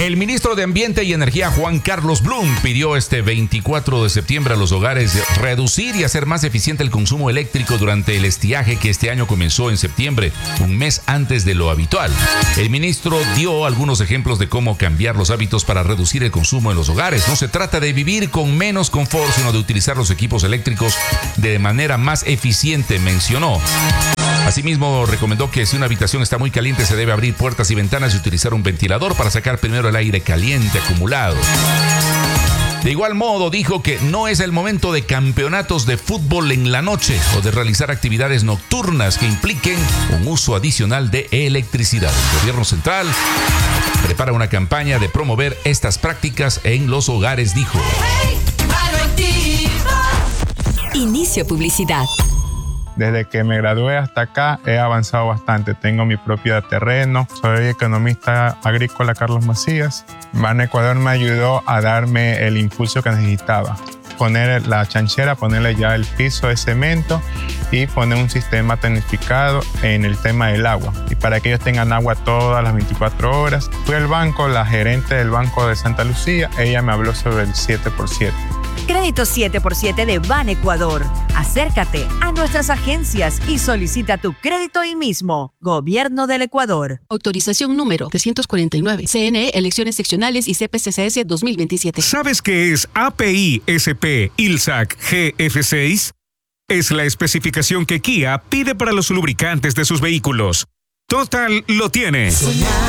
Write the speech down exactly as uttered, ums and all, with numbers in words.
El ministro de Ambiente y Energía, Juan Carlos Blum, pidió este veinticuatro de septiembre a los hogares reducir y hacer más eficiente el consumo eléctrico durante el estiaje que este año comenzó en septiembre, un mes antes de lo habitual. El ministro dio algunos ejemplos de cómo cambiar los hábitos para reducir el consumo en los hogares. No se trata de vivir con menos confort, sino de utilizar los equipos eléctricos de manera más eficiente, mencionó. Asimismo, recomendó que si una habitación está muy caliente se debe abrir puertas y ventanas y utilizar un ventilador para sacar primero el aire caliente acumulado. De igual modo, dijo que no es el momento de campeonatos de fútbol en la noche o de realizar actividades nocturnas que impliquen un uso adicional de electricidad. El gobierno central prepara una campaña de promover estas prácticas en los hogares, dijo. Inicio publicidad. Desde que me gradué hasta acá he avanzado bastante. Tengo mi propio terreno. Soy economista agrícola Carlos Macías. Banecuador me ayudó a darme el impulso que necesitaba. Poner la chanchera, ponerle ya el piso de cemento y poner un sistema tecnificado en el tema del agua. Y para que ellos tengan agua todas las veinticuatro horas. Fui al banco, la gerente del Banco de Santa Lucía, ella me habló sobre el siete por siete. Crédito siete por siete de Banecuador. Acércate a nuestras agencias y solicita tu crédito hoy mismo. Gobierno del Ecuador. Autorización número trescientos cuarenta y nueve. C N E, elecciones seccionales y C P C C S dos mil veintisiete. ¿Sabes qué es A P I S P I L S A C G F seis? Es la especificación que Kia pide para los lubricantes de sus vehículos. Total lo tiene.